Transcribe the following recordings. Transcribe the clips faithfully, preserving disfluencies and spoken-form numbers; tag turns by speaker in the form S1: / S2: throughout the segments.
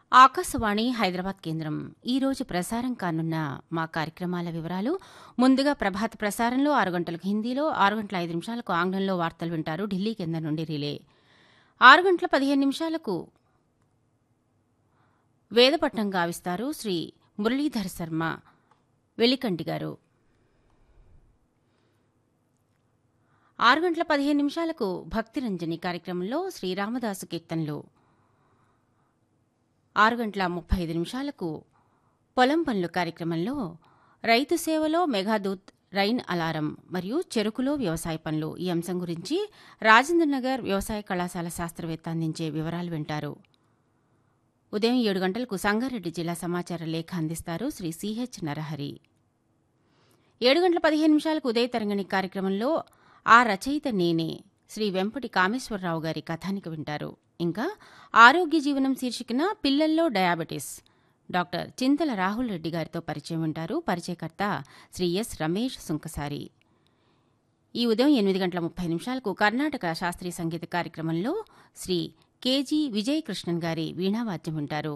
S1: ఆకాశవాణి హైదరాబాద్ కేంద్రం ఈరోజు ప్రసారం కానున్న మా కార్యక్రమాల వివరాలు. ముందుగా ప్రభాత ప్రసారంలో ఆరు గంటలకు హిందీలో, ఆరు గంటల ఐదు నిమిషాలకు ఆంగ్లంలో వార్తలు వింటారు ఢిల్లీ కేంద్రం నుండి రిలే. ఆరు గంటల పదిహేను నిమిషాలకు వేదపట్నం గావిస్తారు శ్రీ మురళీధర్ శర్మ వెలికంటి గారు. ఆరు గంటల పదిహేను నిమిషాలకు భక్తిరంజని కార్యక్రమంలో శ్రీ రామదాసు కీర్తనలు. ఆరు గంటల ముప్పై ఐదు నిమిషాలకు పొలం పనులు కార్యక్రమంలో రైతు సేవలో మెగాదూత్ రైన్ అలారం మరియు చెరుకులో వ్యవసాయ పనులు ఈ అంశం గురించి రాజేంద్రనగర్ వ్యవసాయ కళాశాల శాస్త్రవేత్త అందించే వివరాలు వింటారు. ఉదయం ఏడు గంటలకు సంగారెడ్డి జిల్లా సమాచార లేఖ అందిస్తారు శ్రీ సిహెచ్ నరహరి. ఏడు గంటల పదిహేను నిమిషాలకు ఉదయ తరంగిణి కార్యక్రమంలో ఆ రచయిత నేనే శ్రీ వెంపటి కామేశ్వరరావు గారి కథానిక వింటారు. ఇంకా ఆరోగ్య జీవనం శీర్షికన పిల్లల్లో డయాబెటిస్ డాక్టర్ చింతల రాహుల్ రెడ్డి గారితో పరిచయం వింటారు. పరిచయకర్త శ్రీ ఎస్ రమేష్ సుంకసారి. ఈ ఉదయం ఎనిమిది గంటల ముప్పై నిమిషాలకు కర్ణాటక శాస్త్రీయ సంగీత కార్యక్రమంలో శ్రీ కెజి విజయకృష్ణన్ గారి వీణావాద్యం వింటారు.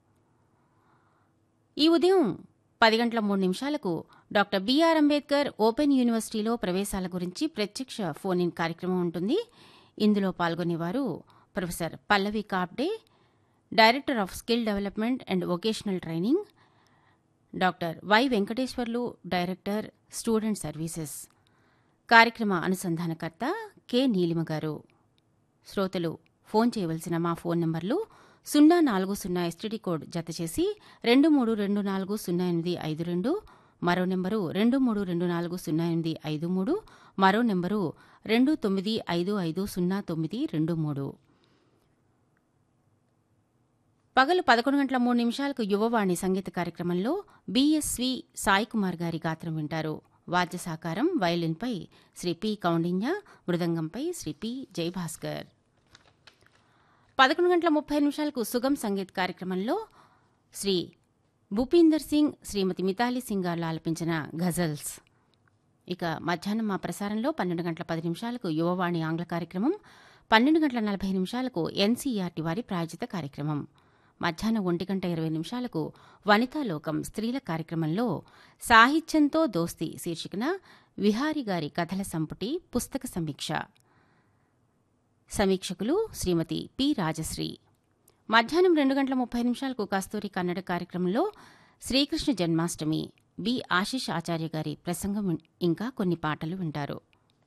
S1: ఈ ఉదయం పది గంటల మూడు నిమిషాలకు డాక్టర్ బిఆర్ అంబేద్కర్ ఓపెన్ యూనివర్సిటీలో ప్రవేశాల గురించి ప్రత్యక్ష ఫోన్ ఇన్ కార్యక్రమం ఉంటుంది. ఇందులో పాల్గొనేవారు professor Pallavi కాప్డే, director of skill development and vocational training, doctor why Venkateswarlu, director student services. కార్యక్రమ అనుసంధానకర్త కె నీలిమ గారు. శ్రోతలు ఫోన్ చేయవలసిన మా ఫోన్ నంబర్లు సున్నా నాలుగు సున్నా ఎస్టీడీ కోడ్ జతచేసి రెండు మూడు రెండు నాలుగు సున్నా ఎనిమిది ఐదు రెండు, మరో నెంబరు రెండు మూడు రెండు నాలుగు సున్నా ఎనిమిది ఐదు మూడు, మరో నెంబరు రెండు తొమ్మిది ఐదు ఐదు సున్నా తొమ్మిది రెండు మూడు. పగలు పదకొండు గంటల మూడు నిమిషాలకు యువవాణి సంగీత కార్యక్రమంలో బిఎస్వి సాయి కుమార్ గారి గాత్రం వింటారు. వాద్య సాకారం వయలిన్పై శ్రీ పి కౌండిన్య, మృదంగంపై శ్రీ పి జయభాస్కర్. పదకొండు గంటల ముప్పై నిమిషాలకు సుగం సంగీత్ కార్యక్రమంలో శ్రీ భూపీందర్ సింగ్, శ్రీమతి మితాలి సింగ్ గారు ఆలపించిన గజల్స్. ఇక మధ్యాహ్నం మా ప్రసారంలో పన్నెండు గంటల పది నిమిషాలకు యువవాణి ఆంగ్ల కార్యక్రమం, పన్నెండు గంటల నలభై నిమిషాలకు ఎన్సీఆర్టీ వారి ప్రాయోజిత కార్యక్రమం. మధ్యాహ్నం ఒంటి గంట ఇరవై నిమిషాలకు వనితాలోకం స్త్రీల కార్యక్రమంలో సాహిత్యంతో దోస్తి శీర్షికన విహారి గారి కథల సంపుటి పుస్తక సమీక్ష. సమీక్షకులు శ్రీమతి పి రాజశ్రీ. మధ్యాహ్నం రెండు గంటల ముప్పై నిమిషాలకు కస్తూరి కన్నడ కార్యక్రమంలో శ్రీకృష్ణ జన్మాష్టమి బి ఆశీష్ ఆచార్య గారి ప్రసంగం ఇంకా కొన్ని పాటలు వింటారు.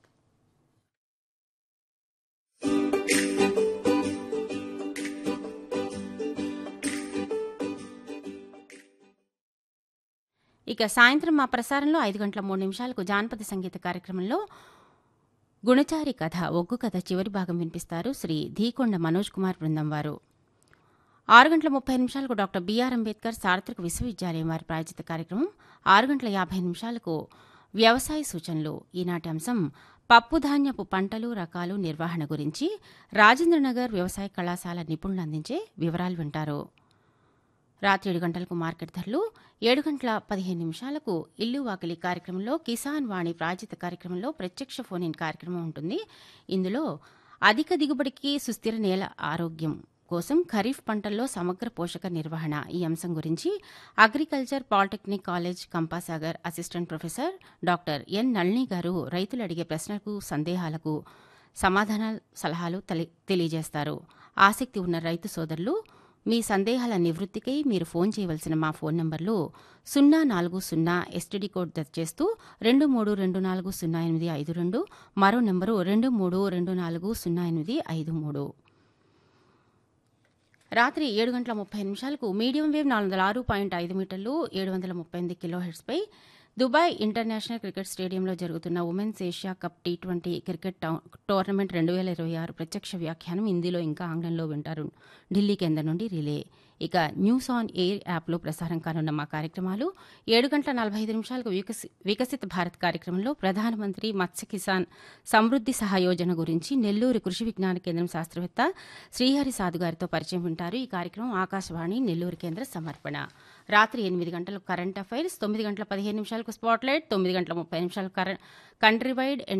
S1: ఇక సాయంత్రం మా ప్రసారంలో ఐదు గంటల మూడు నిమిషాలకు జానపద సంగీత కార్యక్రమంలో గుణచారి కథ ఒగ్గు కథ చివరి భాగం వినిపిస్తారు శ్రీ ధీకొండ మనోజ్ కుమార్ బృందం వారు. ఆరు గంటల ముప్పై నిమిషాలకు డాక్టర్ బిఆర్ అంబేద్కర్ సార్వత్రిక విశ్వవిద్యాలయం వారి ప్రాయోజిత కార్యక్రమం. ఆరు గంటల యాభై నిమిషాలకు వ్యవసాయ సూచనలు. ఈనాటి అంశం పప్పుధాన్యపు పంటలు రకాలు నిర్వహణ గురించి రాజేంద్రనగర్ వ్యవసాయ కళాశాల నిపుణులు అందించే వివరాలు వింటారు. రాత్రి ఏడు గంటలకు మార్కెట్ ధరలు. ఏడు గంటల పదిహేను నిమిషాలకు ఇల్లు వాకిలి కార్యక్రమంలో కిసాన్ వాణి ప్రాయోజిత కార్యక్రమంలో ప్రత్యక్ష ఫోన్ ఇన్ కార్యక్రమం ఉంటుంది. ఇందులో అధిక దిగుబడికి సుస్థిర నేల ఆరోగ్యం కోసం ఖరీఫ్ పంటల్లో సమగ్ర పోషక నిర్వహణ ఈ అంశం గురించి agriculture polytechnic college Kampasagar assistant professor doctor N Nalini గారు రైతులు అడిగే ప్రశ్నలకు సందేహాలకు సమాధానాలు సలహాలు తెలియజేస్తారు. ఆసక్తి ఉన్న రైతు సోదరులు మీ సందేహాల నివృత్తికై మీరు ఫోన్ చేయవలసిన మా ఫోన్ నంబర్లు సున్నా నాలుగు సున్నా ఎస్టీడీ కోడ్ దయచేస్తూ రెండు మూడు రెండు నాలుగు సున్నా ఎనిమిది ఐదు రెండు, మరో నెంబరు రెండు మూడు రెండు నాలుగు సున్నా ఎనిమిది ఐదు మూడు. రాత్రి ఏడు గంటల ముప్పై నిమిషాలకు మీడియం వేవ్ నాలుగు వందల ఆరు పాయింట్ ఐదు మీటర్లు ఏడు వందల ముప్పై ఎనిమిది కిలో హెర్ట్స్పై దుబాయ్ ఇంటర్నేషనల్ క్రికెట్ స్టేడియంలో జరుగుతున్న women's Asia cup T twenty cricket tournament రెండు వేల ఇరవై ఆరు ప్రత్యక్ష వ్యాఖ్యానం హిందీలో ఇంకా ఆంగ్లంలో వింటారు ఢిల్లీ కేంద్రం నుండి రిలే. ఇక న్యూస్ ఆన్ ఎయిర్ యాప్లో ప్రసారం కానున్న మా కార్యక్రమాలు ఏడు గంటల నలభై ఐదు నిమిషాలకు వికసి వికసిత భారత్ కార్యక్రమంలో ప్రధానమంత్రి మత్స్య కిసాన్ సమృద్ధి సహయోజన గురించి నెల్లూరు కృషి విజ్ఞాన కేంద్రం శాస్త్రవేత్త శ్రీహరి సాధు గారితో పరిచయం వింటారు. ఈ కార్యక్రమం ఆకాశవాణి నెల్లూరు కేంద్ర సమర్పణ. రాత్రి ఎనిమిది గంటలకు కరెంట్ అఫైర్స్, తొమ్మిది గంటల పదిహేను నిమిషాలకు స్పాట్లైట్, తొమ్మిది గంటల ముప్పై నిమిషాలకు కంట్రీ వైడ్